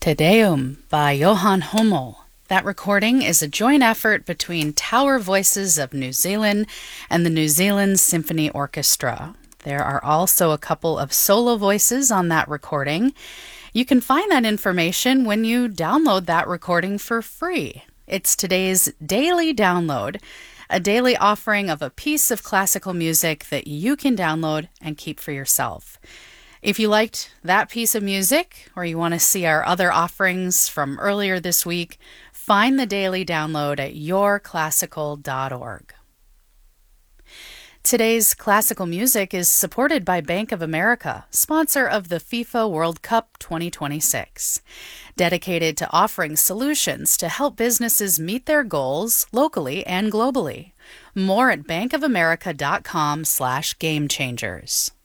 Te Deum by Johann Hummel. That recording is a joint effort between Tower Voices of New Zealand and the New Zealand Symphony Orchestra. There are also a couple of solo voices on that recording. You can find that information when you download that recording for free. It's today's daily download, a daily offering of a piece of classical music that you can download and keep for yourself. If you liked that piece of music, or you want to see our other offerings from earlier this week, find the daily download at yourclassical.org. Today's classical music is supported by Bank of America, sponsor of the FIFA World Cup 2026, dedicated to offering solutions to help businesses meet their goals locally and globally. More at bankofamerica.com/gamechangers.